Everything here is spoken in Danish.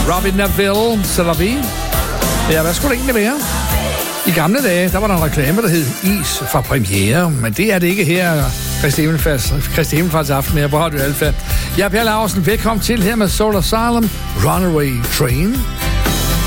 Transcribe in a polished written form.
Robin Neville, c'est la vie. Ja, hvad skulle det egentlig være? I gamle dage, der var der en reklame, der hed Is fra Premiere, men det er det ikke her, Kristi Himmelfarts aften her på Radio Alfa. Jeg er Per Laursen, velkommen til her med Soul Asylum, Runaway Train.